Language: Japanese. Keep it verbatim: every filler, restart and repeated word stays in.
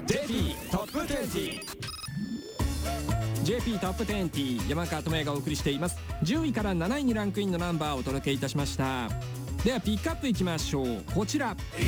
ジェーピー トップにじゅう。 ジェーピー トップにじゅう、山川智也がお送りしています。じゅういからなないにランクインのナンバーをお届けいたしました。ではピックアップいきましょう。こちら。 い